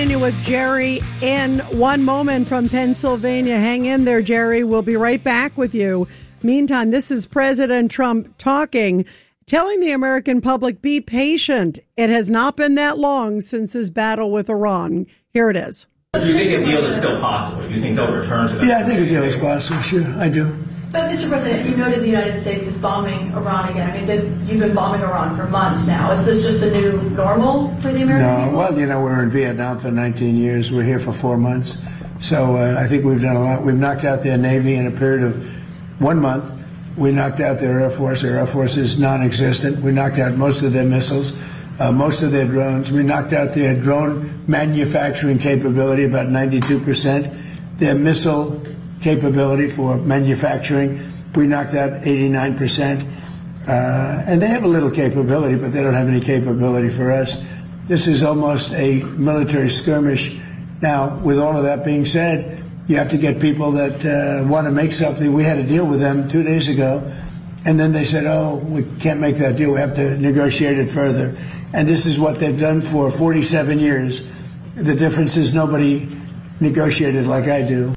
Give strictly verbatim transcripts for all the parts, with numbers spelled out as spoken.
With Jerry in one moment from Pennsylvania. Hang in there, Jerry. We'll be right back with you. Meantime, this is President Trump talking, telling the American public, be patient. It has not been that long since his battle with Iran. Here it is. Do you think a deal is still possible? Do you think they'll return to that? Yeah, I think a deal is possible, sure. I do. But, Mister President, you noted the United States is bombing Iran again. I mean, you've been bombing Iran for months now. Is this just the new normal for the American no, people? Well, you know, we're in Vietnam for nineteen years. We're here for four months. So uh, I think we've done a lot. We've knocked out their Navy in a period of one month. We knocked out their Air Force. Their Air Force is non-existent. We knocked out most of their missiles, uh, most of their drones. We knocked out their drone manufacturing capability, about ninety-two percent. Their missile capability for manufacturing, we knocked out eighty-nine percent. Uh, and they have a little capability, but they don't have any capability for us. This is almost a military skirmish. Now, with all of that being said, you have to get people that uh, want to make something. We had a deal with them two days ago, and then they said, oh, we can't make that deal. We have to negotiate it further. And this is what they've done for forty-seven years. The difference is nobody negotiated like I do.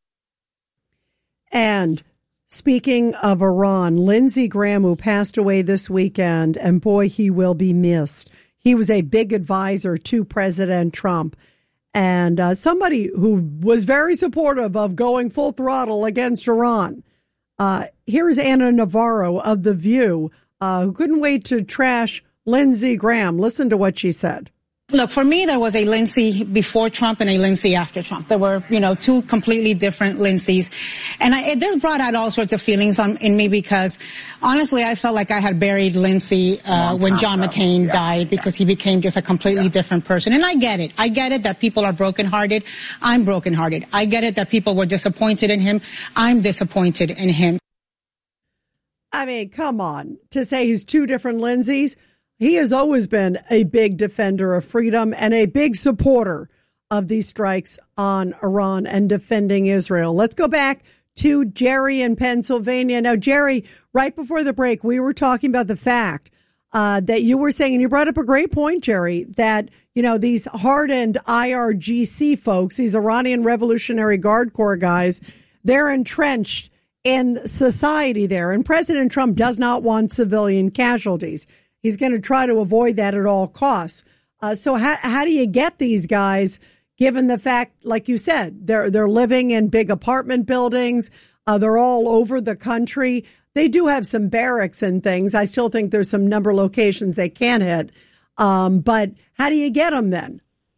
And speaking of Iran, Lindsey Graham, who passed away this weekend, and boy, he will be missed. He was a big advisor to President Trump and uh, somebody who was very supportive of going full throttle against Iran. Uh, here's Anna Navarro of The View, uh, who couldn't wait to trash Lindsey Graham. Listen to what she said. Look, for me, there was a Lindsey before Trump and a Lindsey after Trump. There were, you know, two completely different Lindseys. And I, it this brought out all sorts of feelings on, in me because, honestly, I felt like I had buried Lindsey uh, when John ago. McCain yeah. died because he became just a completely yeah. different person. And I get it. I get it that people are brokenhearted. I'm brokenhearted. I get it that people were disappointed in him. I'm disappointed in him. I mean, come on. To say he's two different Lindseys. He has always been a big defender of freedom and a big supporter of these strikes on Iran and defending Israel. Let's go back to Jerry in Pennsylvania. Now, Jerry, right before the break, we were talking about the fact uh, that you were saying, and you brought up a great point, Jerry, that, you know, these hardened I R G C folks, these Iranian Revolutionary Guard Corps guys, they're entrenched in society there. And President Trump does not want civilian casualties. He's going to try to avoid that at all costs. Uh, so how how do you get these guys, given the fact, like you said, they're they're living in big apartment buildings. Uh, they're all over the country. They do have some barracks and things. I still think there's some number of locations they can hit. Um, but how do you get them then?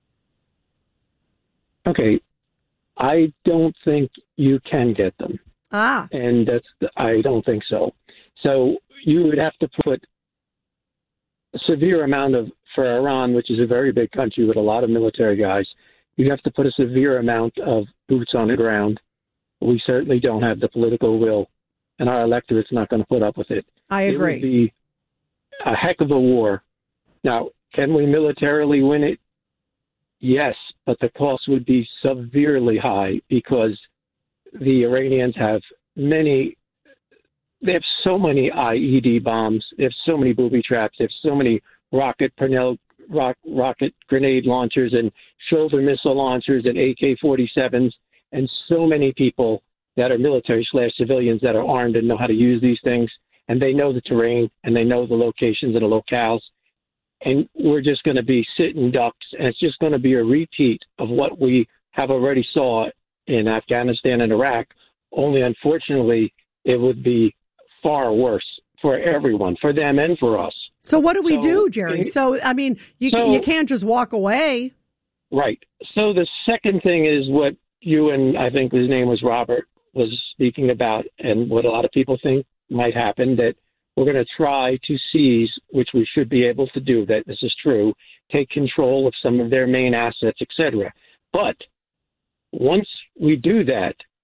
Okay, I don't think you can get them. Ah, and that's the, I don't think so. So you would have to put a severe amount of, for Iran, which is a very big country with a lot of military guys, you have to put a severe amount of boots on the ground. We certainly don't have the political will, and our electorate's not going to put up with it. I agree. It would be a heck of a war. Now, can we militarily win it? Yes, but the cost would be severely high because the Iranians have many They have so many I E D bombs. They have so many booby traps. They have so many rocket Pernell, rock, rocket grenade launchers and shoulder missile launchers and A K forty-sevens, and so many people that are military slash civilians that are armed and know how to use these things. And they know the terrain and they know the locations and the locales. And we're just going to be sitting ducks. And it's just going to be a repeat of what we have already saw in Afghanistan and Iraq. Only unfortunately, it would be far worse for everyone, for them and for us. So what do we so, do, Jerry? So, I mean, you so, you can't just walk away. Right. So the second thing is what you and I think his name was Robert was speaking about, and what a lot of people think might happen, that we're going to try to seize, which we should be able to do, that this is true, take control of some of their main assets, et cetera. But once we do that,